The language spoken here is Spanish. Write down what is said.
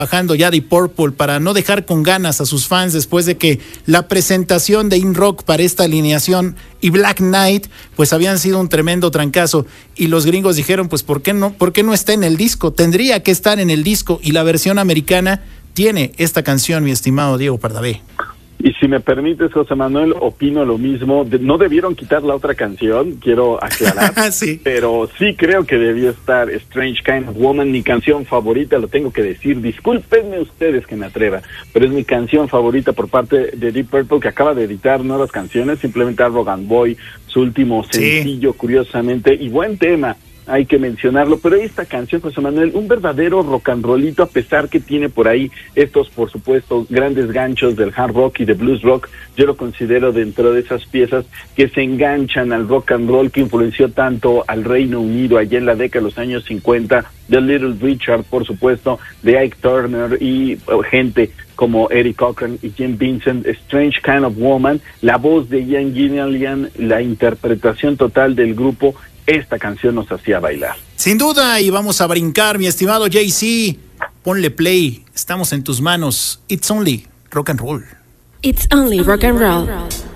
Bajando ya Deep Purple para no dejar con ganas a sus fans después de que la presentación de In Rock para esta alineación y Black Knight pues habían sido un tremendo trancazo y los gringos dijeron pues ¿por qué no está en el disco? Tendría que estar en el disco y la versión americana tiene esta canción, mi estimado Diego Pardavé. Y si me permites, José Manuel, opino lo mismo. No debieron quitar la otra canción, quiero aclarar. Sí. Pero sí creo que debía estar Strange Kind of Woman, mi canción favorita, lo tengo que decir. Discúlpenme ustedes que me atreva, pero es mi canción favorita por parte de Deep Purple, que acaba de editar nuevas canciones, simplemente Arrogant Boy, su último sencillo, curiosamente, y buen tema. Hay que mencionarlo, pero esta canción, José Manuel, un verdadero rock and rollito, a pesar que tiene por ahí estos, por supuesto, grandes ganchos del hard rock y de blues rock. Yo lo considero dentro de esas piezas que se enganchan al rock and roll, que influenció tanto al Reino Unido allá en la década de los años 50, de Little Richard, por supuesto, de Ike Turner y gente como Eric Cochran y Jim Vincent. Strange Kind of Woman, la voz de Ian Gillian, la interpretación total del grupo. Esta canción nos hacía bailar. Sin duda, y vamos a brincar, mi estimado JC. Ponle play, estamos en tus manos. It's only rock and roll. It's only rock and roll.